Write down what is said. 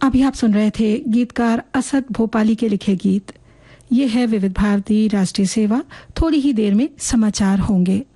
अभी आप सुन रहे थे गीतकार असद भोपाली के लिखे गीत। ये है विविध भारती राष्ट्रीय सेवा। थोड़ी ही देर में समाचार होंगे।